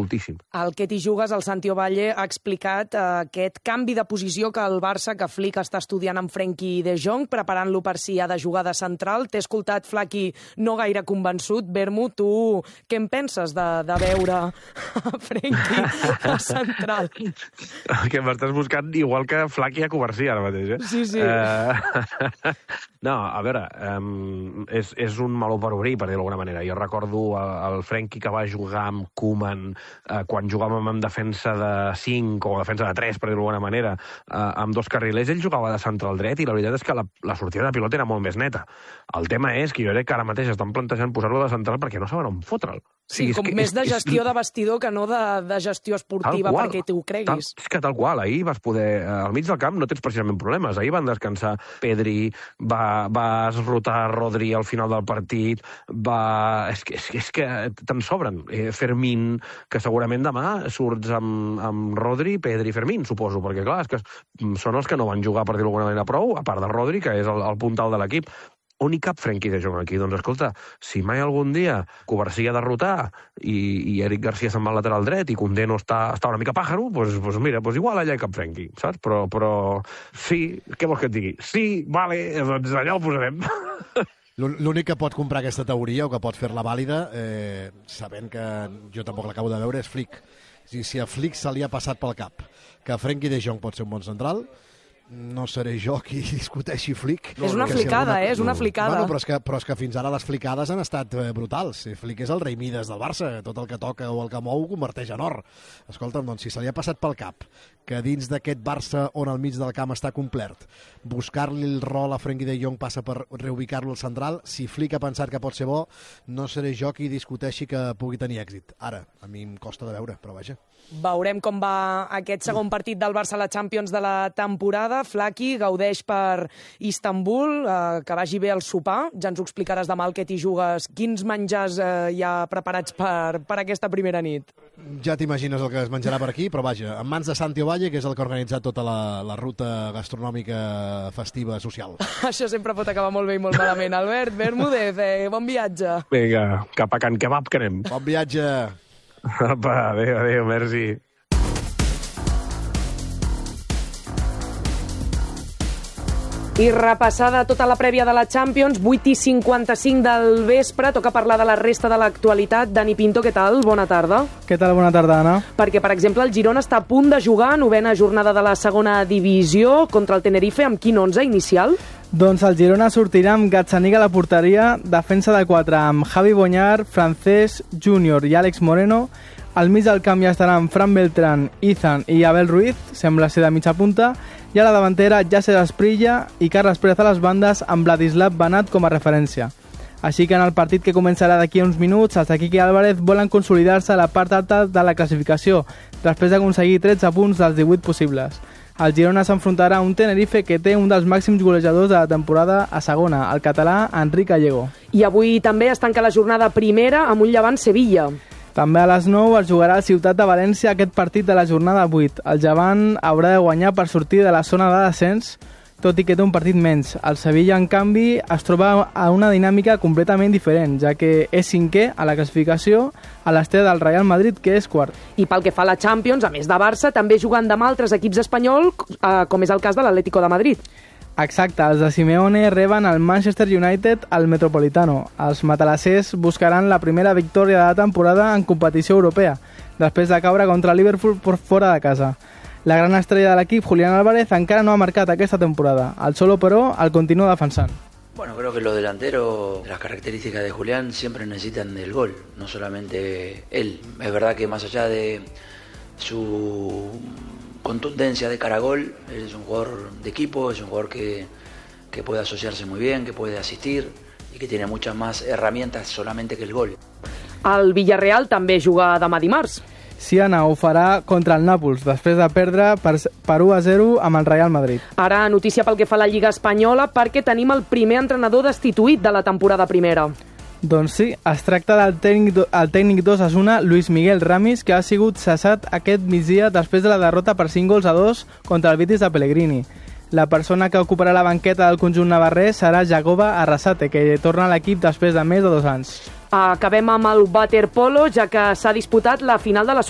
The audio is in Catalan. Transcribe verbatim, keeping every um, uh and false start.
moltíssim. El que t'hi jugues, el Santi Ovalle, ha explicat eh, aquest canvi de posició que el Barça, que Flick està estudiant amb Frenkie de Jong, preparant-lo per si ha de jugar de central. T'he escoltat, Flaqui, no gaire convençut. Bermu, tu què en penses de, de veure a Frenkie a central? Que m'estàs buscant igual que Flaqui a Covarsí ara mateix, eh? Sí, sí. Uh... no, a veure, um, és, és un meló per obrir, per dir-ho d'alguna manera. Jo recordo el, el Frenkie que va jugar amb Koeman uh, quan jugàvem amb defensa de cinc o defensa de tres, per dir-ho d'alguna manera, uh, amb dos carrilers. Ell jugava de central dret i la veritat és que la, la sortida de pilota era molt més neta. El tema és que jo crec que ara mateix estan plantejant posar-lo de central perquè no saben on fotre'l. Sí, sí, com que, més de gestió és... de vestidor que no de, de gestió esportiva perquè t'ho creguis. Tal, és que tal qual, ahir vas poder... Al mig del camp no tens precisament problemes. Ahir van descansar Pedri, va, vas rotar Rodri al final del partit, va... És que, és, és que te'n sobren. Eh, Fermín, que segurament demà surts amb, amb Rodri, Pedri i Fermín, suposo, perquè clar, és que són els que no van jugar, per dir-ho d'alguna manera, prou, a part de Rodri, que és el, el puntal de l'equip. On hi cap Frenkie de Jong aquí? Doncs escolta, si mai algun dia Covarsí ha de rotar i, i Eric Garcia se'n va al lateral dret i Koundé no està, està una mica pàjaro, doncs, doncs mira, doncs igual allà hi cap Frenkie, saps? Però, però sí, què vols que et digui? Sí, vale, doncs allà el posarem. L'únic que pot comprar aquesta teoria o que pot fer-la vàlida, eh, sabent que jo tampoc l'acabo de veure, és Flick. Si, si a Flick se li ha passat pel cap que Frenkie de Jong pot ser un bon central, no seré jo qui discuteixi Flick. És una flicada, si alguna... eh? És una flicada. Bueno, però, és que, però és que fins ara les flicades han estat eh, brutals. Flick és el rei Mides del Barça. Tot el que toca o el que mou ho converteix en or. Escolta'm, doncs, si se li ha passat pel cap que dins d'aquest Barça on al mig del camp està complet, buscar-li el rol a Frenkie de Jong passa per reubicar-lo al central, si Flick ha pensat que pot ser bo, no seré jo qui discuteixi que pugui tenir èxit. Ara, a mi em costa de veure, però vaja. Veurem com va aquest segon partit del Barça a la Champions de la temporada. Flaqui gaudeix per Istanbul, eh, que vagi bé el sopar. Ja ens ho explicaràs demà el que t'hi jugues. Quins menjars eh, hi ha preparats per, per aquesta primera nit? Ja t'imagines el que es menjarà per aquí, però vaja, en mans de Santi Ovalle, que és el que ha organitzat tota la, la ruta gastronòmica festiva social. Això sempre pot acabar molt bé i molt malament. Albert Bermúdez, eh, bon viatge. Vinga, cap a Can Kebab que anem. Bon viatge. Apa, adéu, adéu, merci. I repassada tota la prèvia de la Champions, vuit i cinquanta-cinc del vespre, toca parlar de la resta de l'actualitat. Dani Pinto, què tal? Bona tarda. Què tal? Bona tarda, Anna. Perquè, per exemple, el Girona està a punt de jugar novena jornada de la segona divisió contra el Tenerife. Amb quin onze inicial? Doncs el Girona sortirà amb Gazzaniga a la porteria, defensa de quatre amb Javi Boñar, Francesc Júnior i Àlex Moreno. Al mig del camp ja estaran Fran Beltrán, Izan i Abel Ruiz, sembla ser de mitja punta, i a la davantera Yasser Asprilla i Carles Pérez a les bandes amb Vladislav Banat com a referència. Així que en el partit que començarà d'aquí a uns minuts, els de Quique Álvarez volen consolidar-se a la part alta de la classificació, després d'aconseguir tretze punts dels divuit possibles. El Girona s'enfrontarà a un Tenerife que té un dels màxims golejadors de la temporada a segona, el català Enric Gallego. I avui també es tanca la jornada primera amb un Llevant Sevilla. També a les nou es jugarà a Ciutat de València aquest partit de la jornada vuit. El Llevant haurà de guanyar per sortir de la zona de descens, tot i que té un partit menys. El Sevilla, en canvi, es troba a una dinàmica completament diferent, ja que és cinquè a la classificació a l'estela del Real Madrid, que és quart. I pel que fa a la Champions, a més de Barça, també jugant demà altres equips espanyols, eh, com és el cas de l'Atlético de Madrid. Exacte, els de Simeone reben el Manchester United al Metropolitano. Els matalassers buscaran la primera victòria de la temporada en competició europea, després de caure contra el Liverpool por fora de casa. La gran estrella de l'equip, Julián Álvarez, encara no ha marcat aquesta temporada. El Cholo, però, el continua defensant. Bueno, creo que los delanteros, las características de Julián siempre necesitan del gol, no solamente él. Es verdad que más allá de su contundencia de cara a gol, él es un jugador de equipo, es un jugador que, que puede asociarse muy bien, que puede asistir y que tiene muchas más herramientas solamente que el gol. El Villarreal també juga demà dimarts. Sí, Anna, ho farà contra el Nàpols, després de perdre per, per u a zero amb el Real Madrid. Ara, notícia pel que fa a la Lliga Espanyola, perquè tenim el primer entrenador destituït de la temporada primera. Doncs sí, es tracta del tècnic, el tècnic d'Osasuna, Luis Miguel Ramis, que ha sigut cessat aquest migdia després de la derrota per cinc gols a dos contra el Betis de Pellegrini. La persona que ocuparà la banqueta del conjunt navarrès serà Jagoba Arrasate, que torna a l'equip després de més de dos anys. Acabem amb el waterpolo, ja que s'ha disputat la final de la